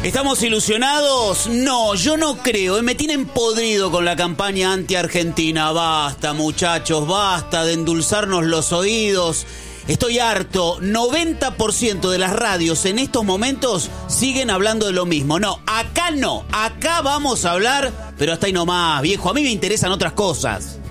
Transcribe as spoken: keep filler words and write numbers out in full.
¿Estamos ilusionados? No, yo no creo. Me tienen podrido con la campaña anti-Argentina. Basta, muchachos, basta de endulzarnos los oídos. Estoy harto. noventa por ciento de las radios en estos momentos siguen hablando de lo mismo. No, acá no. Acá vamos a hablar, pero hasta ahí nomás, viejo. A mí me interesan otras cosas.